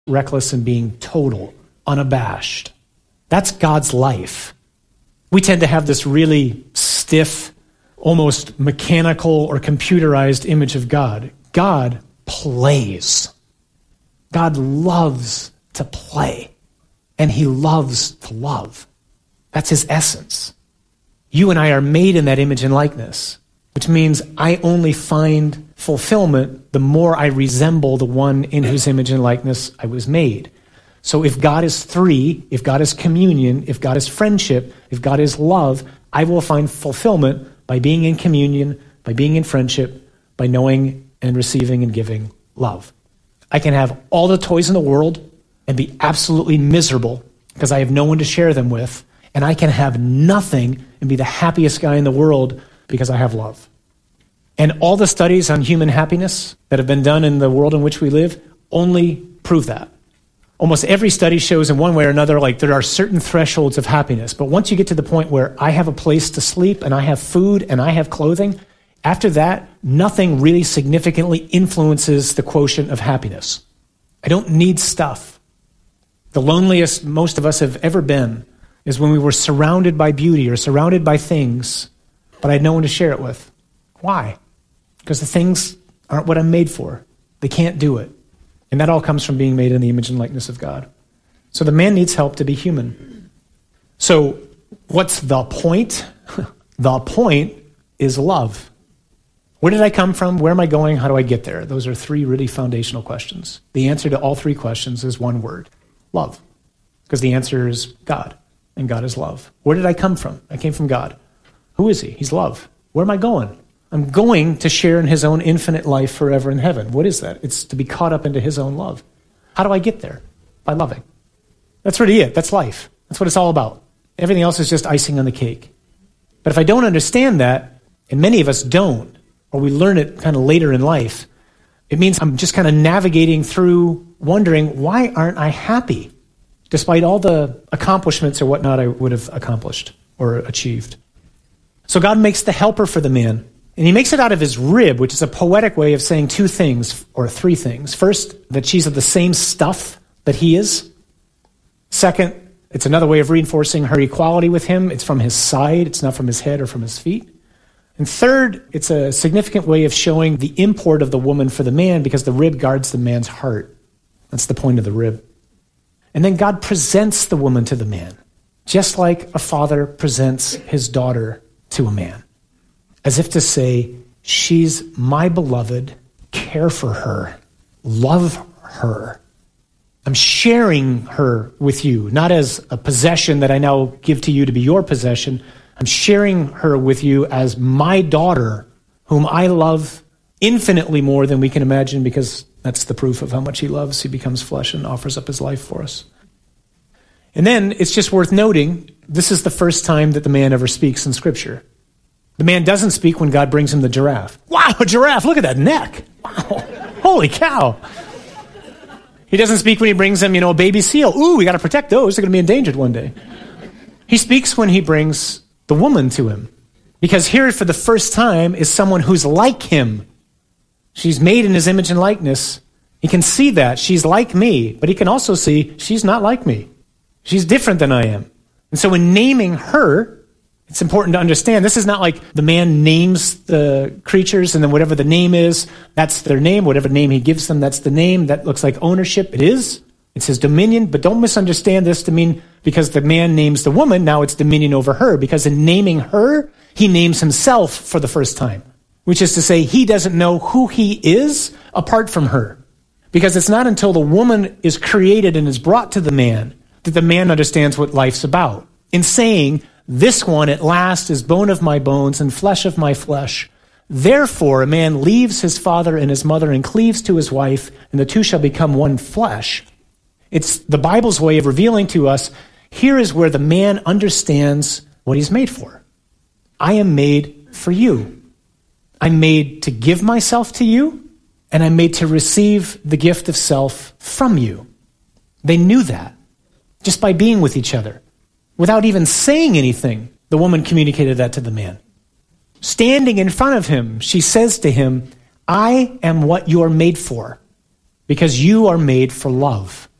reckless and being total, unabashed. That's God's life. We tend to have this really stiff, almost mechanical or computerized image of God. God plays. God loves to play, and he loves to love. That's his essence. You and I are made in that image and likeness, which means I only find fulfillment the more I resemble the one in whose image and likeness I was made. So if God is three, if God is communion, if God is friendship, if God is love, I will find fulfillment by being in communion, by being in friendship, by knowing and receiving and giving love. I can have all the toys in the world and be absolutely miserable because I have no one to share them with, and I can have nothing and be the happiest guy in the world because I have love. And all the studies on human happiness that have been done in the world in which we live only prove that. Almost every study shows in one way or another, like there are certain thresholds of happiness. But once you get to the point where I have a place to sleep and I have food and I have clothing, after that, nothing really significantly influences the quotient of happiness. I don't need stuff. The loneliest most of us have ever been is when we were surrounded by beauty or surrounded by things, but I had no one to share it with. Why? Because the things aren't what I'm made for. They can't do it. And that all comes from being made in the image and likeness of God. So the man needs help to be human. So what's the point? The point is love. Where did I come from? Where am I going? How do I get there? Those are three really foundational questions. The answer to all three questions is one word: love. Because the answer is God, and God is love. Where did I come from? I came from God. Who is he? He's love. Where am I going? I'm going to share in his own infinite life forever in heaven. What is that? It's to be caught up into his own love. How do I get there? By loving. That's really it. That's life. That's what it's all about. Everything else is just icing on the cake. But if I don't understand that, and many of us don't, or we learn it kind of later in life, it means I'm just kind of navigating through wondering, why aren't I happy? Despite all the accomplishments or whatnot I would have accomplished or achieved. So God makes the helper for the man. And he makes it out of his rib, which is a poetic way of saying two things, or three things. First, that she's of the same stuff that he is. Second, it's another way of reinforcing her equality with him. It's from his side. It's not from his head or from his feet. And third, it's a significant way of showing the import of the woman for the man, because the rib guards the man's heart. That's the point of the rib. And then God presents the woman to the man, just like a father presents his daughter to a man. As if to say, she's my beloved, care for her, love her. I'm sharing her with you, not as a possession that I now give to you to be your possession. I'm sharing her with you as my daughter, whom I love infinitely more than we can imagine, because that's the proof of how much he loves. He becomes flesh and offers up his life for us. And then it's just worth noting, this is the first time that the man ever speaks in Scripture. The man doesn't speak when God brings him the giraffe. Wow, a giraffe, look at that neck. Wow, holy cow. He doesn't speak when he brings him, a baby seal. Ooh, we got to protect those. They're going to be endangered one day. He speaks when he brings the woman to him. Because here for the first time is someone who's like him. She's made in his image and likeness. He can see that. She's like me. But he can also see she's not like me. She's different than I am. And so in naming her, it's important to understand, this is not like the man names the creatures and then whatever the name is, that's their name. Whatever name he gives them, that's the name. That looks like ownership. It is. It's his dominion. But don't misunderstand this to mean because the man names the woman, now it's dominion over her. Because in naming her, he names himself for the first time. Which is to say, he doesn't know who he is apart from her. Because it's not until the woman is created and is brought to the man that the man understands what life's about. In saying, this one at last is bone of my bones and flesh of my flesh. Therefore, a man leaves his father and his mother and cleaves to his wife, and the two shall become one flesh. It's the Bible's way of revealing to us, here is where the man understands what he's made for. I am made for you. I'm made to give myself to you, and I'm made to receive the gift of self from you. They knew that just by being with each other. Without even saying anything, the woman communicated that to the man. Standing in front of him, she says to him, I am what you are made for. because you are made for love.